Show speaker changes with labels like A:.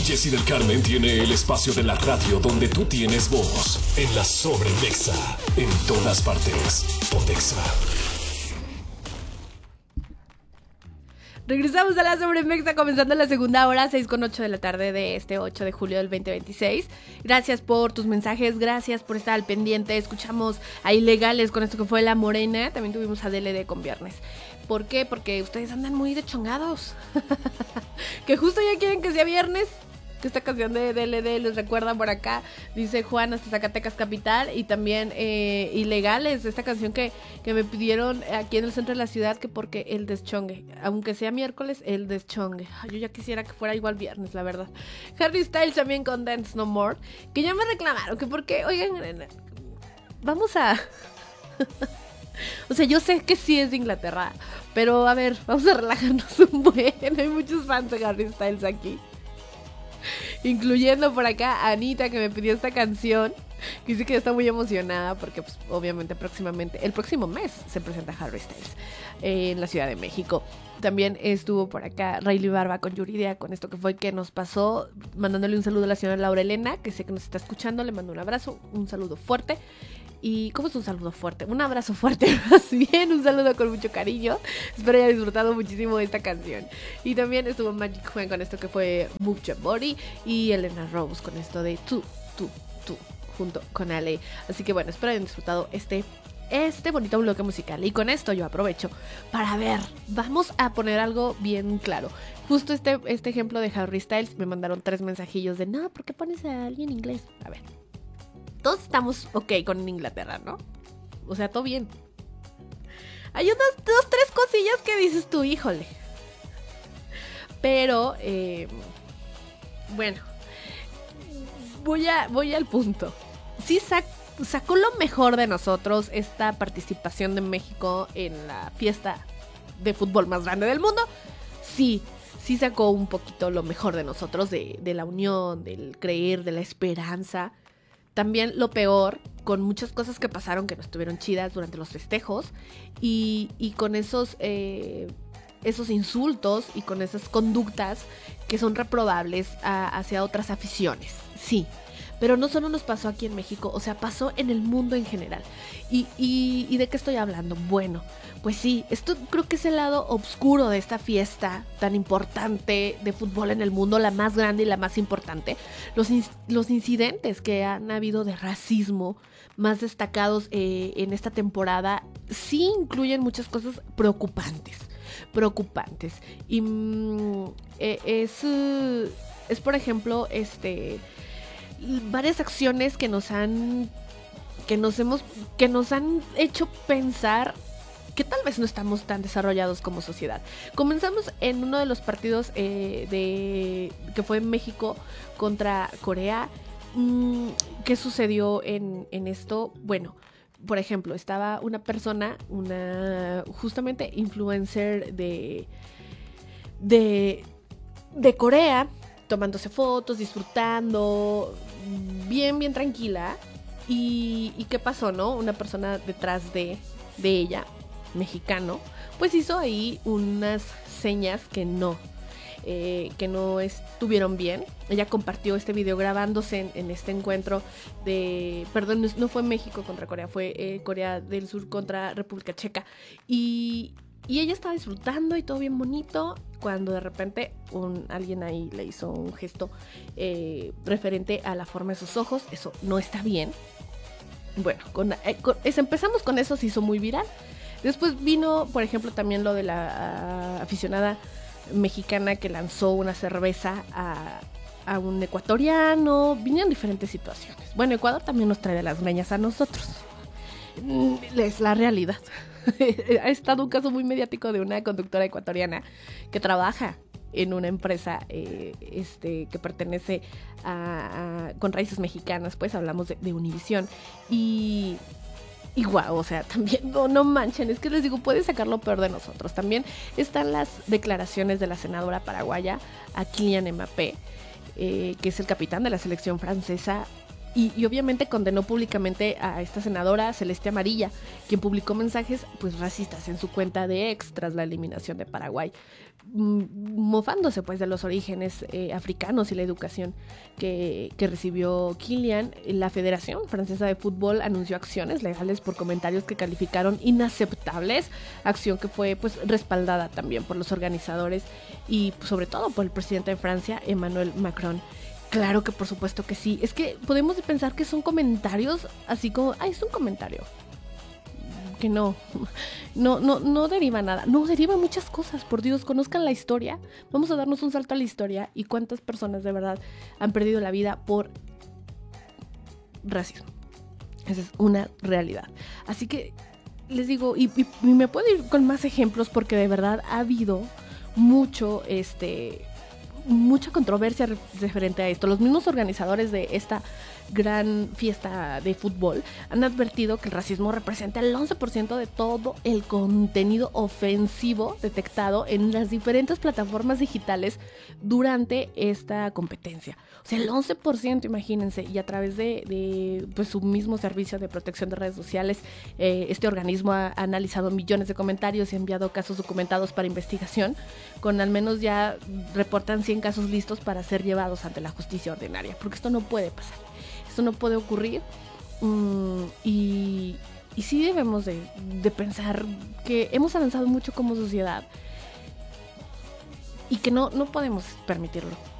A: Jessy del Carmen tiene el espacio de la radio donde tú tienes voz. En la Sobremexa. En todas partes. Pontexa.
B: Regresamos a la Sobremexa, comenzando la segunda hora, 6:08 de la tarde de este 8 de julio del 2026. Gracias por tus mensajes, gracias por estar al pendiente. Escuchamos a Ilegales con esto que fue La Morena. También tuvimos a DLD con Viernes. ¿Por qué? Porque ustedes andan muy dechongados. Que justo ya quieren que sea viernes. Que esta canción de DLD les recuerda por acá, dice Juan hasta Zacatecas capital. Y también Ilegales, esta canción que me pidieron aquí en el centro de la ciudad, que porque el deschongue, aunque sea miércoles, el deschongue. Yo ya quisiera que fuera igual viernes, la verdad. Harry Styles también con Dance No More, que ya me reclamaron, que porque, oigan, vamos a... O sea, yo sé que sí es de Inglaterra, pero a ver, vamos a relajarnos un buen. Hay muchos fans de Harry Styles aquí, incluyendo por acá a Anita, que me pidió esta canción, que dice que está muy emocionada porque pues obviamente próximamente, el próximo mes se presenta Harry Styles en la Ciudad de México. También estuvo por acá Rayleigh Barba con Yuridia, con esto que fue que nos pasó, mandándole un saludo a la señora Laura Elena, que sé que nos está escuchando. Le mando un abrazo, un saludo fuerte. ¿Y cómo es un saludo fuerte? Un abrazo fuerte, más bien, un saludo con mucho cariño. Espero haya disfrutado muchísimo de esta canción. Y también estuvo Magic Juan con esto que fue Move Your Body, y Elena Rose con esto de tú, junto con Ale. Así que bueno, espero hayan disfrutado este bonito bloque musical. Y con esto yo aprovecho para ver, vamos a poner algo bien claro. Justo este ejemplo de Harry Styles, me mandaron 3 mensajillos de no, ¿por qué pones a alguien en inglés? A ver, todos estamos ok con Inglaterra, ¿no? O sea, todo bien. Hay unas 2, 3 cosillas que dices tú, híjole. Pero, bueno, voy al punto. Sí sacó lo mejor de nosotros esta participación de México en la fiesta de fútbol más grande del mundo. Sí sacó un poquito lo mejor de nosotros, de la unión, del creer, de la esperanza. También lo peor, con muchas cosas que pasaron que no estuvieron chidas durante los festejos, y con esos insultos y con esas conductas que son reprobables hacia otras aficiones. Sí, pero no solo nos pasó aquí en México, o sea, pasó en el mundo en general. ¿Y de qué estoy hablando? Bueno, pues sí, esto creo que es el lado oscuro de esta fiesta tan importante de fútbol en el mundo, la más grande y la más importante. Los incidentes que han habido de racismo más destacados en esta temporada sí incluyen muchas cosas preocupantes. Y es por ejemplo, varias acciones que nos han hecho pensar que tal vez no estamos tan desarrollados como sociedad. Comenzamos en uno de los partidos que fue en México contra Corea. ¿Qué sucedió en esto? Bueno, por ejemplo, estaba una persona, justamente influencer de Corea, tomándose fotos, disfrutando, bien tranquila. ¿Y qué pasó, no? Una persona detrás de ella, mexicano, pues hizo ahí unas señas que no estuvieron bien. Ella compartió este video grabándose en este encuentro perdón, no fue México contra Corea, fue Corea del Sur contra República Checa, y ella estaba disfrutando y todo bien bonito, cuando de repente alguien ahí le hizo un gesto referente a la forma de sus ojos. Eso no está bien. Bueno, empezamos con eso, se hizo muy viral. Después vino, por ejemplo, también lo de la aficionada mexicana que lanzó una cerveza a un ecuatoriano. Vinieron diferentes situaciones. Bueno, Ecuador también nos trae de las greñas a nosotros. Es la realidad. Ha estado un caso muy mediático de una conductora ecuatoriana que trabaja en una empresa que pertenece con raíces mexicanas, pues hablamos de Univisión, y guau, o sea, también no manchen, es que les digo, puede sacar lo peor de nosotros. También están las declaraciones de la senadora paraguaya, a Kylian Mbappé, que es el capitán de la selección francesa. Y obviamente condenó públicamente a esta senadora Celeste Amarilla, quien publicó mensajes pues racistas en su cuenta de X tras la eliminación de Paraguay, mofándose pues de los orígenes africanos y la educación que recibió Kylian. La Federación Francesa de Fútbol anunció acciones legales por comentarios que calificaron inaceptables, acción que fue pues respaldada también por los organizadores y sobre todo por el presidente de Francia, Emmanuel Macron. Claro que por supuesto que sí. Es que podemos pensar que son comentarios así como, es un comentario. Que no deriva nada. No, deriva muchas cosas. Por Dios, conozcan la historia. Vamos a darnos un salto a la historia y cuántas personas de verdad han perdido la vida por racismo. Esa es una realidad. Así que les digo, y me puedo ir con más ejemplos porque de verdad ha habido mucha controversia referente a esto. Los mismos organizadores de esta gran fiesta de fútbol han advertido que el racismo representa el 11% de todo el contenido ofensivo detectado en las diferentes plataformas digitales durante esta competencia. O sea, el 11%, imagínense, y a través de pues, su mismo servicio de protección de redes sociales, este organismo ha analizado millones de comentarios y enviado casos documentados para investigación, con al menos ya reportan 100 casos listos para ser llevados ante la justicia ordinaria, porque esto no puede pasar. Esto no puede ocurrir y sí debemos de pensar que hemos avanzado mucho como sociedad y que no podemos permitirlo.